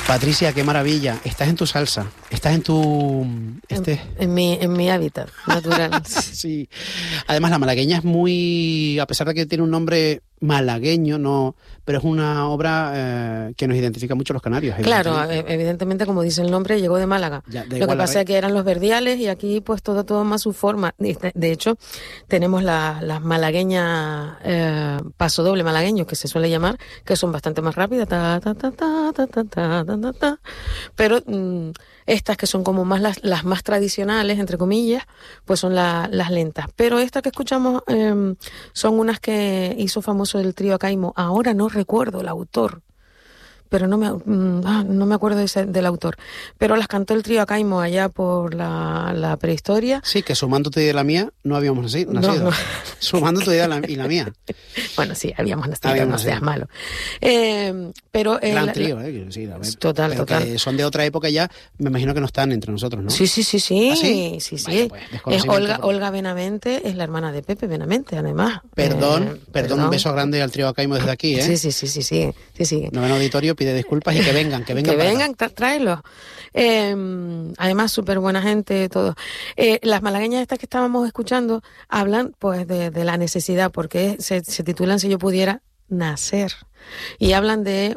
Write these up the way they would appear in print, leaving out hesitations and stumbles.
Patricia, qué maravilla. Estás en tu salsa. Estás en tu... En mi hábitat natural. Sí. Además, la malagueña es muy... A pesar de que tiene un nombre malagueño, no, pero es una obra que nos identifica mucho a los canarios. Claro, evidentemente, como dice el nombre, llegó de Málaga. Lo que pasa es que eran los verdiales y aquí pues todo más su forma. De hecho, tenemos las malagueñas pasodoble malagueños, que se suele llamar, que son bastante más rápidas, pero estas que son como más las más tradicionales, entre comillas, pues son las lentas. Pero estas que escuchamos son unas que hizo famoso el trío Acaimo. Ahora no recuerdo el autor, pero no me acuerdo del autor. Pero las cantó el trío Acaimo allá por la prehistoria. Sí, que sumando tu idea y la mía no habíamos nacido. No. Sumando tu idea y la mía. Bueno, sí, habíamos nacido, no seas malo. Pero gran trío, sí, total, pero total. Que son de otra época ya, me imagino que no están entre nosotros, ¿no? Sí. ¿Ah, sí? Vaya, pues, es Olga Benavente, es la hermana de Pepe Benavente, además. Perdón, un beso grande al trío Acaimo desde aquí, ¿eh? Sí. Noveno Auditorio pide disculpas y que vengan. Tráelos. Además, súper buena gente, todo. Las malagueñas estas que estábamos escuchando hablan pues de la necesidad, porque se titulan Si yo pudiera nacer. Y hablan de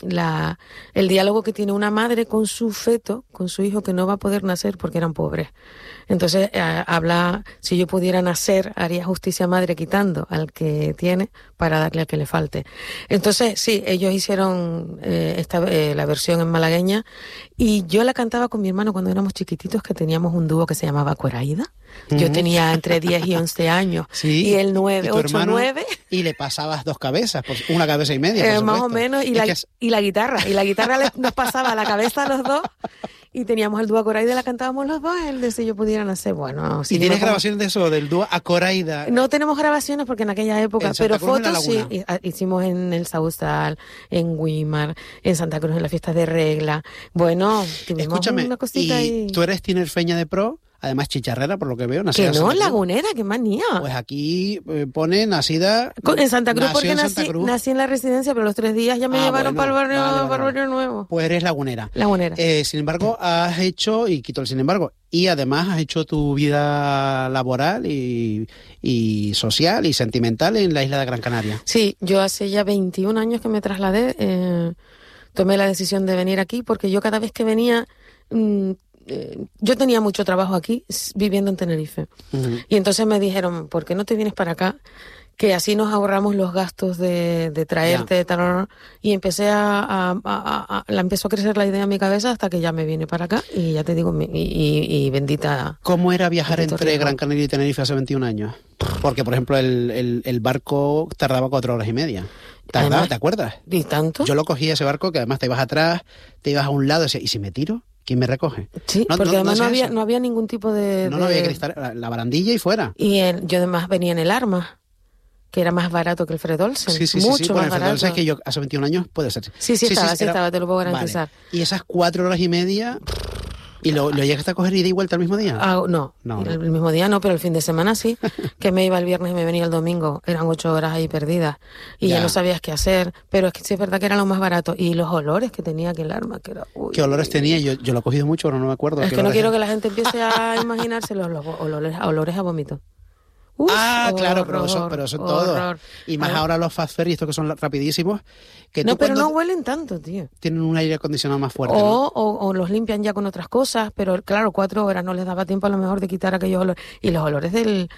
el diálogo que tiene una madre con su feto, con su hijo que no va a poder nacer porque eran pobres. Entonces habla, si yo pudiera nacer, haría justicia madre quitando al que tiene para darle al que le falte. Entonces, sí, ellos hicieron la versión en malagueña y yo la cantaba con mi hermano cuando éramos chiquititos, que teníamos un dúo que se llamaba Coraída. Yo tenía entre 10 y 11 años. Sí, y el 9, 8, 9. Y le pasabas 2 cabezas, una cabeza y media, más o menos, y la guitarra. Y la guitarra nos pasaba a la cabeza a los dos. Y teníamos el dúo Coraída, la cantábamos los dos, el de Si yo pudiera nacer. Bueno, ¿y tienes grabaciones de eso, del dúo a Coraída? No tenemos grabaciones porque en aquella época, pero fotos sí. Hicimos en el Sausal, en Guimar, en Santa Cruz, en las fiestas de Regla. Bueno, tuvimos una cosita y tú eres tinerfeña de pro, además chicharrera, por lo que veo. Que no, lagunera, qué manía. Pues aquí pone nacida... En Santa Cruz, porque nací en la residencia, pero los 3 días ya me llevaron para el barrio nuevo. Pues eres lagunera. Lagunera. Sin embargo, has hecho, y quito el sin embargo, y además has hecho tu vida laboral y social y sentimental en la isla de Gran Canaria. Sí, yo hace ya 21 años que me trasladé, tomé la decisión de venir aquí, porque yo cada vez que venía... yo tenía mucho trabajo aquí, viviendo en Tenerife. Uh-huh. Y entonces me dijeron, ¿por qué no te vienes para acá? Que así nos ahorramos los gastos de traerte, de tal. Y empecé empezó a crecer la idea en mi cabeza hasta que ya me vine para acá. Y ya te digo, y bendita... ¿Cómo era viajar entre Gran Canaria y Tenerife hace 21 años? Porque, por ejemplo, el barco tardaba 4 horas y media. Además, ¿te acuerdas? ¿Y tanto? Yo lo cogí ese barco, que además te ibas atrás, te ibas a un lado, y decía, ¿y si me tiro? ¿Quién me recoge? Sí, porque además no había ningún tipo de... No había cristal, la barandilla y fuera. Y yo además venía en el Arma, que era más barato que el Fred Olsen. Sí. Mucho más el Fred Olsen es que yo hace 21 años puede ser. Sí, estaba, te lo puedo garantizar. Vale. Y esas 4 horas y media... ¿Y lo llegaste a coger ida y vuelta el mismo día? No. El mismo día no, pero el fin de semana sí. Que me iba el viernes y me venía el domingo. Eran 8 horas ahí perdidas. Y ya no sabías qué hacer. Pero es que sí es verdad que era lo más barato. Y los olores que tenía aquel Arma, que era... ¿Qué olores tenía? Yo lo he cogido mucho, pero no me acuerdo. Es que no quiero que la gente empiece a imaginarse los olores a vómito. Claro, pero eso todo. Y más ahora los fast food, estos que son rapidísimos. Que pero no huelen tanto, tío. Tienen un aire acondicionado más fuerte. O los limpian ya con otras cosas, pero claro, 4 horas no les daba tiempo a lo mejor de quitar aquellos olores. Y los olores del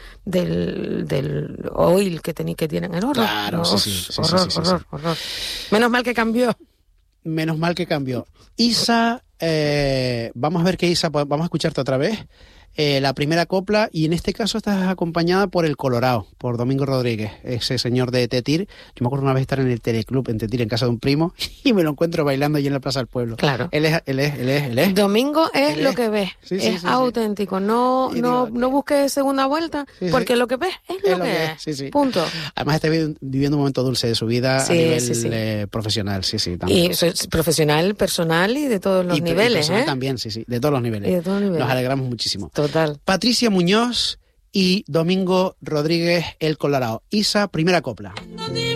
oil que tienen el horror. Claro, horror. Menos mal que cambió. Isa, vamos a ver qué Isa, vamos a escucharte otra vez. La primera copla, y en este caso estás acompañada por el Colorado, por Domingo Rodríguez, ese señor de Tetir. Yo me acuerdo una vez estar en el Teleclub en Tetir, en casa de un primo, y me lo encuentro bailando allí en la Plaza del Pueblo. Claro. Él es. Domingo es lo que ves, es auténtico. No busques segunda vuelta, porque lo que ves es lo que es. Sí. Punto. Además está viviendo un momento dulce de su vida a nivel profesional, también. Y soy profesional, personal y de todos los niveles, también, de todos los niveles. Nos alegramos muchísimo. Total. Patricia Muñoz y Domingo Rodríguez, el Colorado. Isa, primera copla.